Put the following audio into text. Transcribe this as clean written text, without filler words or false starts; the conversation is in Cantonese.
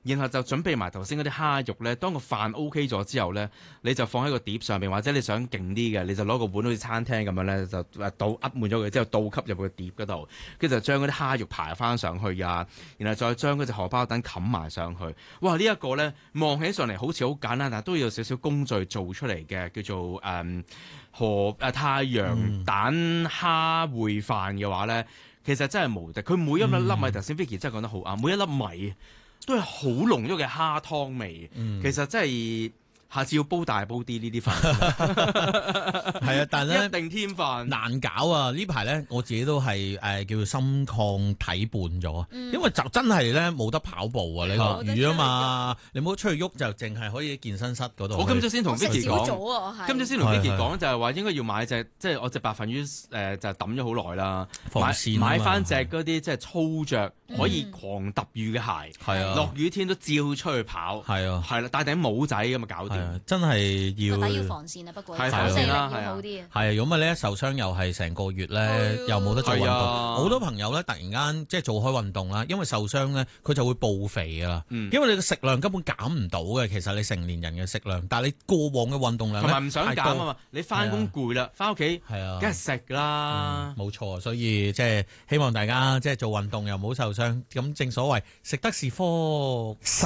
然後就準備埋頭先嗰啲蝦肉咧。當個飯 OK 咗之後咧，你就放喺個碟上邊，或者你想勁啲嘅，你就攞個碗好似餐廳咁樣咧，就倒噏滿咗佢之後倒吸入個碟嗰度，跟住就將嗰啲蝦肉排翻上去啊，然後再將嗰隻荷包蛋冚埋上去。哇！呢一個咧望起上嚟好似好簡單，但係都要有少少工序做出嚟嘅，叫做太陽蛋蝦燴飯嘅話咧，其實真係無敵。佢每一粒米，頭先 Vicky 真係講得好啱，每一粒米都係好濃郁嘅蝦湯味。其實真係下次要煲大煲啲呢啲飯。 係啊，但係咧一定添飯難搞啊！呢排咧我自己都係叫做心曠體胖咗，因為就真係咧冇得跑步啊！你落雨啊嘛，你冇出去喐就淨係可以喺健身室嗰度。 我今朝先同 Vicky 講，今朝先同 Vicky 講就係話應該要買隻，即係我隻白飯魚就抌咗好耐啦，買翻隻嗰啲即係粗着可以狂揼雨嘅鞋， 係啊， 落雨天都照出去跑，係啊，係啦，戴頂帽仔咁啊搞掂。 真係要防線啊，不過係防線啦， 要好啲啊。 係咁啊！咧受傷又係成個月咧，又冇得做運動。好多朋友咧突然間即係做開運動啦，因為受傷咧佢就會暴肥噶啦。因為你嘅食量根本減唔到嘅，其實你成年人嘅食量，但係你過往嘅運動量同埋唔想減啊嘛，你翻工攰啦，翻屋企係啊， 梗係食啦。 冇錯，所以即係希望大家即係做運動又唔好受傷。咁正所謂食得是福。